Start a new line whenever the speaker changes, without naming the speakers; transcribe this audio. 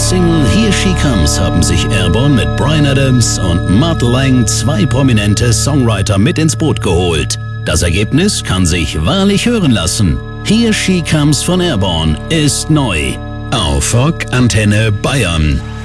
Single Here She Comes haben sich Airborne mit Bryan Adams und Mutt Lange 2 prominente Songwriter mit ins Boot geholt. Das Ergebnis kann sich wahrlich hören lassen. Here She Comes von Airborne ist neu auf Rock Antenne Bayern.